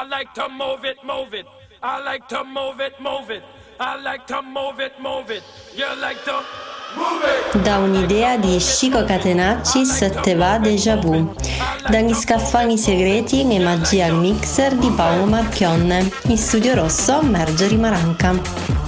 I like to move it, move it. I like to move it, move it. I like to move it, move it. You like to move it. Da un'idea di Chico Catenacci se te va déjà vu. Dagli scaffali segreti e magia al mixer di Paolo Marchionne. In studio rosso Marjorie Maranca.